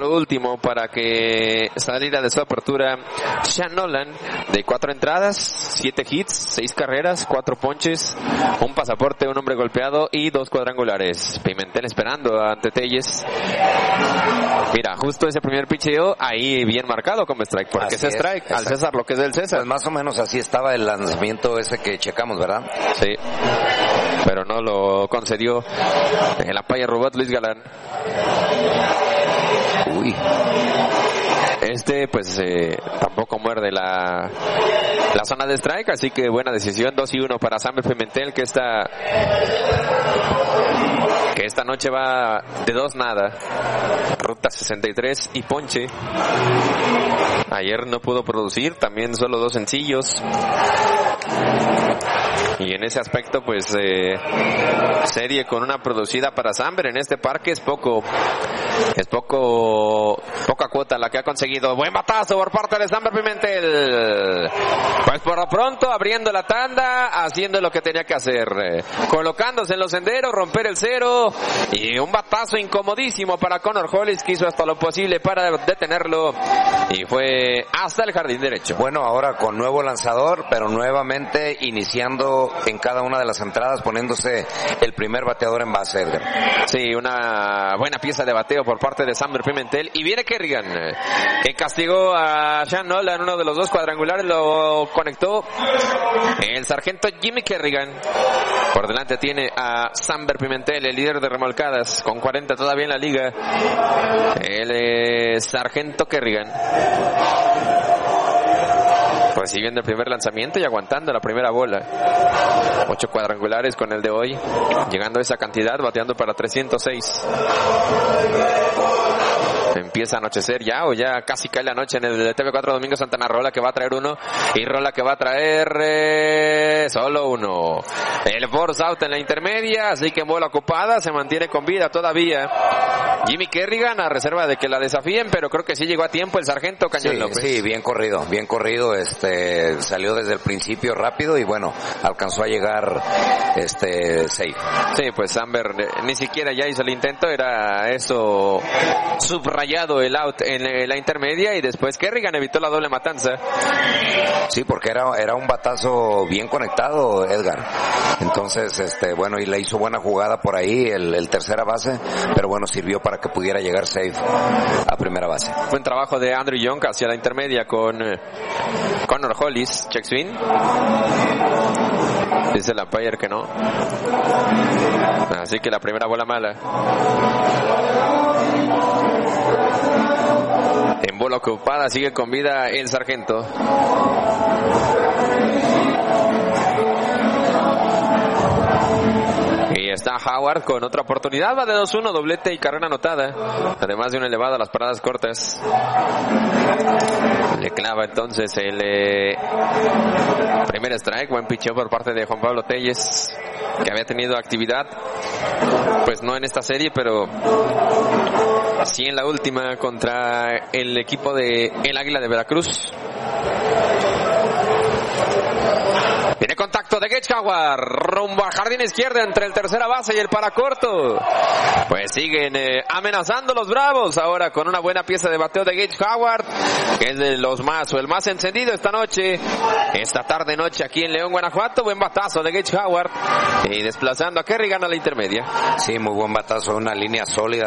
lo último para que saliera de su apertura Sean Nolan, de 4 entradas, 7 hits, 6 carreras, 4 ponches, un pasaporte, un hombre golpeado y 2 cuadrangulares. Pimentel esperando ante Telles. Mira, justo ese primer picheo ahí bien marcado como strike, porque ese strike al César lo que es del César. Pues más o menos así estaba el lanzamiento ese que checamos, ¿verdad? Sí, pero no lo concedió el umpire robot Luis Galán. Uy. Pues tampoco muerde la zona de strike, así que buena decisión. 2-1 para Samber Pimentel, que esta noche va de 2-0, ruta 63 y ponche. Ayer no pudo producir, también solo 2 sencillos. Y en ese aspecto, pues, serie con una producida para Samber en este parque es poca cuota la que ha conseguido. Buen batazo por parte de Samber Pimentel. Pues por lo pronto, abriendo la tanda, haciendo lo que tenía que hacer. Colocándose en los senderos, romper el cero. Y un batazo incomodísimo para Connor Hollis, que hizo hasta lo posible para detenerlo. Y fue hasta el jardín derecho. Bueno, ahora con nuevo lanzador, pero nuevamente iniciando en cada una de las entradas, poniéndose el primer bateador en base, Edgar. Sí, una buena pieza de bateo por parte de Samber Pimentel. Y viene Kerrigan, que castigó a Sean Nolan, uno de los 2 cuadrangulares, lo conectó el sargento Jimmy Kerrigan. Por delante tiene a Samber Pimentel, el líder de remolcadas, con 40 todavía en la liga. El sargento Kerrigan, recibiendo el primer lanzamiento y aguantando la primera bola. 8 cuadrangulares con el de hoy, llegando a esa cantidad, bateando para 306. Empieza a anochecer ya, o ya casi cae la noche en el TV4 Domingo Santana. Rola que va a traer uno, y Rola que va a traer solo uno. El force out en la intermedia, así que en bola ocupada, se mantiene con vida todavía Jimmy Kerrigan, a reserva de que la desafíen, pero creo que sí llegó a tiempo el sargento Cañón López. Sí, bien corrido, salió desde el principio rápido y bueno, alcanzó a llegar safe. Sí, pues Samber ni siquiera ya hizo el intento, era eso subrayado el out en la intermedia, y después Kerrigan evitó la doble matanza. Sí, porque era un batazo bien conectado, Edgar. Entonces, bueno, y le hizo buena jugada por ahí el tercera base, pero bueno, sirvió para que pudiera llegar safe a primera base. Buen trabajo de Andrew Young hacia la intermedia con Connor Hollis. Check swing. Dice el umpire que no. Así que la primera bola mala. En bola ocupada sigue con vida el sargento. Y está Howard con otra oportunidad, va de 2-1, doblete y carrera anotada, además de una elevada a las paradas cortas. Le clava entonces el primer strike. Buen picheo por parte de Juan Pablo Telles, que había tenido actividad, pues no en esta serie, pero sí en la última contra el equipo de el Águila de Veracruz. Tiene contacto de Gage Howard, rumbo al jardín izquierdo entre el tercera base y el paracorto. Pues siguen amenazando los Bravos, ahora con una buena pieza de bateo de Gage Howard, que es de los más, o el más encendido esta tarde-noche aquí en León, Guanajuato. Buen batazo de Gage Howard, y desplazando a Kerrigan a la intermedia. Sí, muy buen batazo, una línea sólida